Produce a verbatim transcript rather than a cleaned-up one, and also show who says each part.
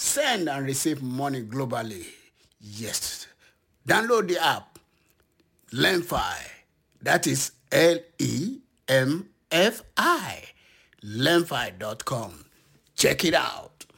Speaker 1: send and receive money globally. Yes. Download the app, Lemfi. That is L E M F I. Lemfi dot com. Check it out.